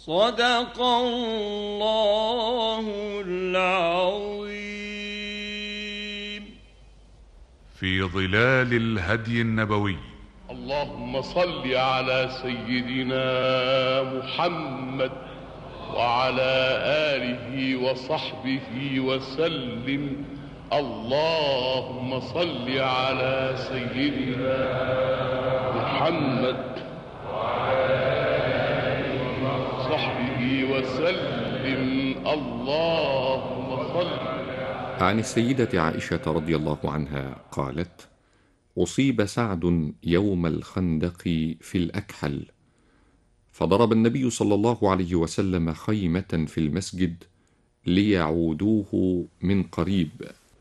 صدق الله العظيم. في ظلال الهدي النبوي. اللهم صل على سيدنا محمد وعلى آله وصحبه وسلم. اللهم صل على سيدنا محمد وعلى آله وصحبه وسلم. اللهم صل. عن السيدة عائشة رضي الله عنها قالت: أصيب سعد يوم الخندق في الأكحل، فضرب النبي صلى الله عليه وسلم خيمة في المسجد ليعودوه من قريب،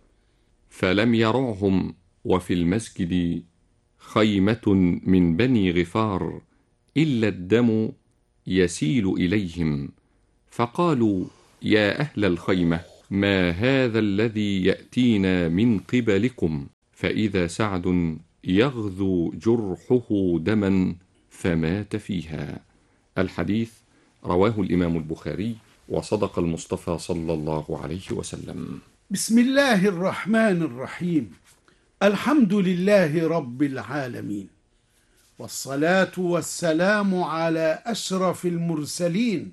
فلم يرعهم، وفي المسجد خيمة من بني غفار إلا الدم يسيل إليهم، فقالوا: يا أهل الخيمة، ما هذا الذي يأتينا من قبلكم؟ فإذا سعد يغذو جرحه دما فمات فيها. الحديث رواه الإمام البخاري، وصدق المصطفى صلى الله عليه وسلم. بسم الله الرحمن الرحيم. الحمد لله رب العالمين، والصلاة والسلام على أشرف المرسلين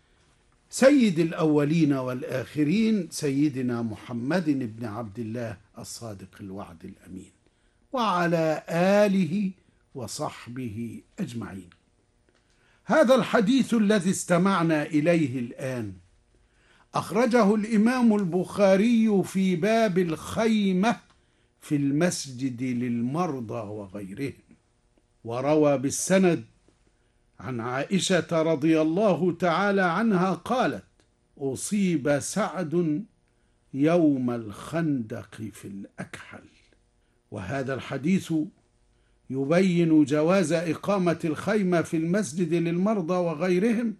سيد الأولين والآخرين، سيدنا محمد بن عبد الله الصادق الوعد الأمين، وعلى آله وصحبه أجمعين. هذا الحديث الذي استمعنا إليه الآن أخرجه الإمام البخاري في باب الخيمة في المسجد للمرضى وغيرهم، وروى بالسند عن عائشة رضي الله تعالى عنها قالت: أصيب سعد يوم الخندق في الأكحل. وهذا الحديث يبين جواز إقامة الخيمة في المسجد للمرضى وغيرهم،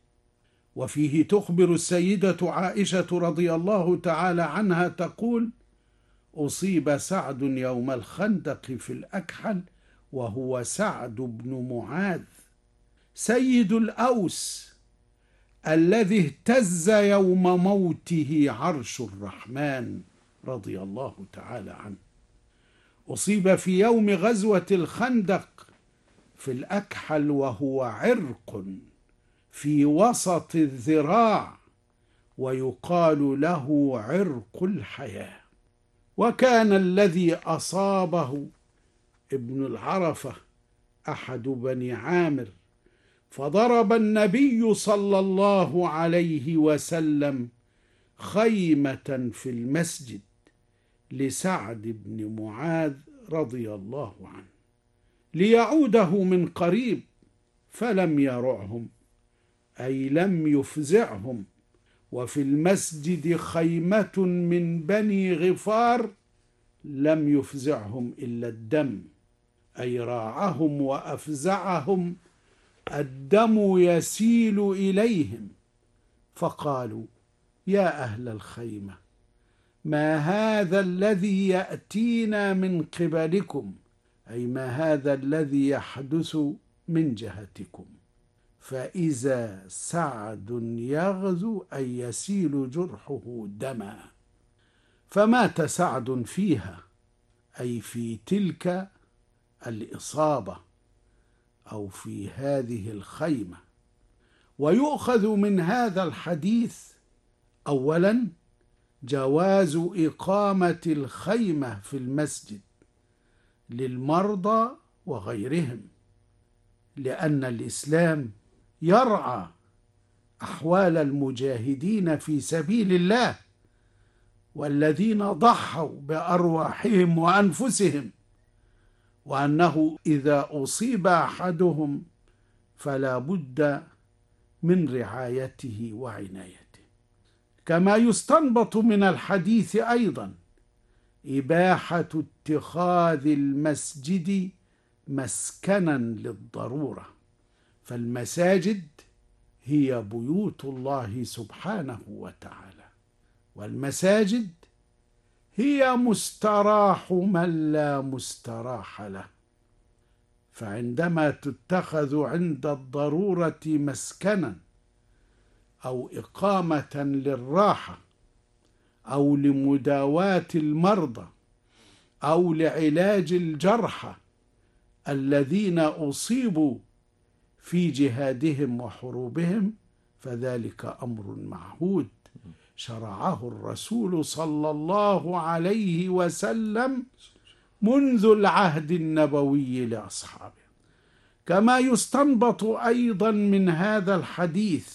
وفيه تخبر السيدة عائشة رضي الله تعالى عنها تقول: أصيب سعد يوم الخندق في الأكحل، وهو سعد بن معاذ سيد الأوس الذي اهتز يوم موته عرش الرحمن رضي الله تعالى عنه. أصيب في يوم غزوة الخندق في الأكحل، وهو عرق في وسط الذراع، ويقال له عرق الحياة. وكان الذي أصابه ابن العرفة أحد بني عامر، فضرب النبي صلى الله عليه وسلم خيمة في المسجد لسعد بن معاذ رضي الله عنه ليعوده من قريب، فلم يرعهم، أي لم يفزعهم. وفي المسجد خيمة من بني غفار لم يفزعهم إلا الدم، أي راعهم وأفزعهم، الدم يسيل إليهم، فقالوا: يا أهل الخيمة، ما هذا الذي يأتينا من قبلكم؟ أي ما هذا الذي يحدث من جهتكم؟ فإذا سعد يغزو، أي يسيل جرحه دما، فمات سعد فيها، أي في تلك الإصابة أو في هذه الخيمة. ويؤخذ من هذا الحديث أولا جواز إقامة الخيمة في المسجد للمرضى وغيرهم، لأن الإسلام يرعى أحوال المجاهدين في سبيل الله والذين ضحوا بأرواحهم وأنفسهم، وأنه إذا أصيب أحدهم فلا بد من رعايته وعنايته. كما يستنبط من الحديث أيضا إباحة اتخاذ المسجد مسكنا للضرورة، فالمساجد هي بيوت الله سبحانه وتعالى، والمساجد هي مستراح من لا مستراح له. فعندما تتخذ عند الضرورة مسكنا أو إقامة للراحة أو لمداواة المرضى أو لعلاج الجرحى الذين أصيبوا في جهادهم وحروبهم، فذلك أمر معهود شرعه الرسول صلى الله عليه وسلم منذ العهد النبوي لأصحابه. كما يستنبط أيضا من هذا الحديث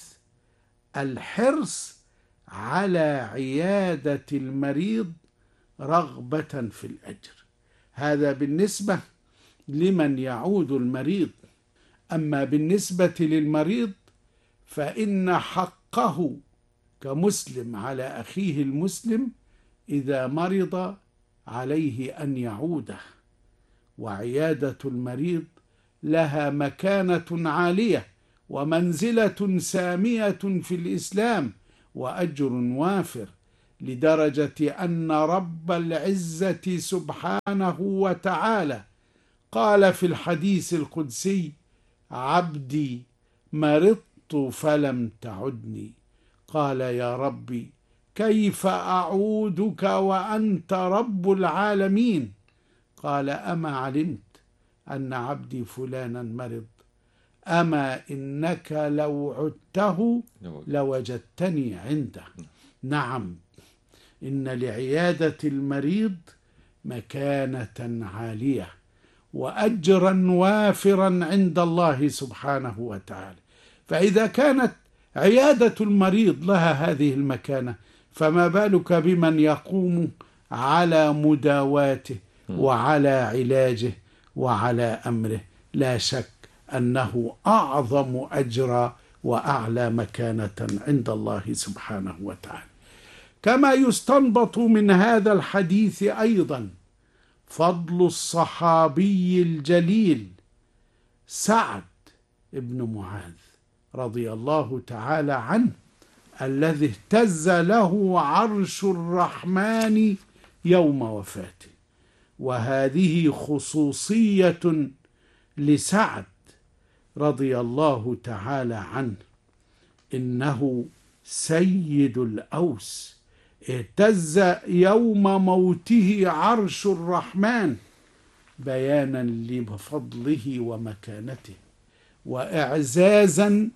الحرص على عيادة المريض رغبة في الأجر، هذا بالنسبة لمن يعود المريض. أما بالنسبة للمريض فإن حقه كمسلم على أخيه المسلم إذا مرض عليه أن يعوده، وعيادة المريض لها مكانة عالية ومنزلة سامية في الإسلام وأجر وافر، لدرجة أن رب العزة سبحانه وتعالى قال في الحديث القدسي: عبدي مرضت فلم تعدني. قال: يا ربي كيف أعودك وأنت رب العالمين؟ قال: أما علمت أن عبدي فلانا مرض؟ أما إنك لو عدته لوجدتني عنده. نعم، إن لعيادة المريض مكانة عالية وأجرا وافرا عند الله سبحانه وتعالى. فإذا كانت عيادة المريض لها هذه المكانة، فما بالك بمن يقوم على مداواته وعلى علاجه وعلى أمره؟ لا شك أنه أعظم أجرا وأعلى مكانة عند الله سبحانه وتعالى. كما يستنبط من هذا الحديث أيضا فضل الصحابي الجليل سعد بن معاذ رضي الله تعالى عنه، الذي اهتز له عرش الرحمن يوم وفاته. وهذه خصوصية لسعد رضي الله تعالى عنه، إنه سيد الأوس، اهتز يوم موته عرش الرحمن بيانا لفضله ومكانته وإعزازا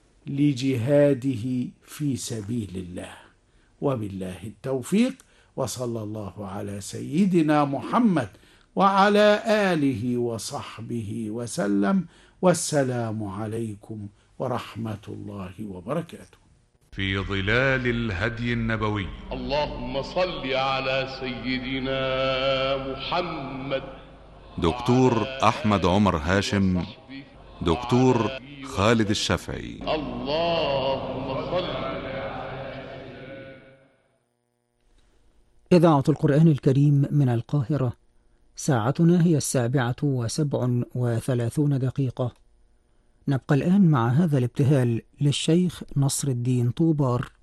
لجهاده في سبيل الله. وبالله التوفيق، وصلى الله على سيدنا محمد وعلى آله وصحبه وسلم، والسلام عليكم ورحمة الله وبركاته. في ظلال الهدي النبوي. اللهم صل على سيدنا محمد. دكتور أحمد عمر هاشم، دكتور خالد الشافعي. اللهم صل. إذاعة القرآن الكريم من القاهرة، ساعتنا هي 7:37. نبقى الآن مع هذا الابتهال للشيخ نصر الدين طوبار.